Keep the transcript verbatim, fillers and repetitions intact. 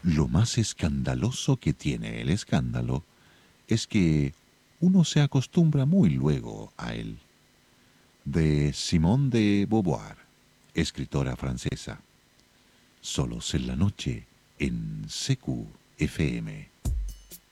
Lo más escandaloso que tiene el escándalo es que uno se acostumbra muy luego a él. De Simone de Beauvoir, escritora francesa. Solos en la noche en C Q F M.